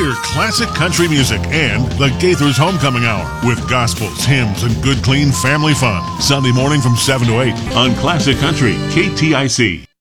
Hear classic country music and the Gaithers Homecoming Hour with gospels, hymns, and good, clean family fun. Sunday morning from 7 to 8 on Classic Country, KTIC.